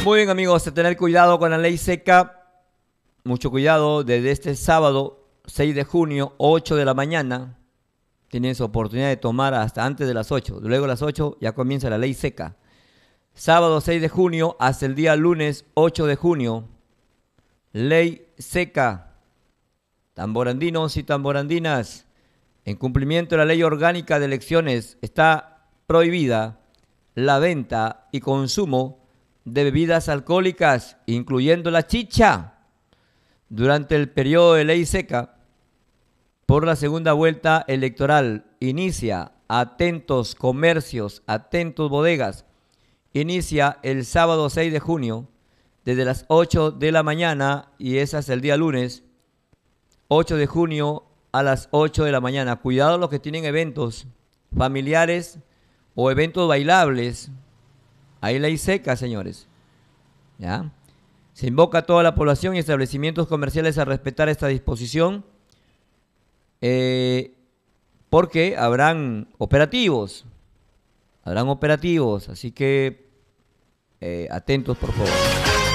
Muy bien, amigos, a tener cuidado con la ley seca. Mucho cuidado desde este sábado 6 de junio, 8 de la mañana. Tienen su oportunidad de tomar hasta antes de las 8. Luego a las 8 ya comienza la ley seca. Sábado 6 de junio hasta el día lunes 8 de junio. Ley seca. Tamborandinos y tamborandinas. En cumplimiento de la ley orgánica de elecciones está prohibida la venta y consumo de bebidas alcohólicas, incluyendo la chicha, durante el periodo de ley seca por la segunda vuelta electoral. Inicia, atentos comercios, atentos bodegas, inicia el sábado 6 de junio desde las 8 de la mañana y es hasta el día lunes 8 de junio a las 8 de la mañana. Cuidado los que tienen eventos familiares o eventos bailables. Hay ley seca, señores. ¿Ya? Se invoca a toda la población y establecimientos comerciales a respetar esta disposición porque habrán operativos. Así que atentos, por favor.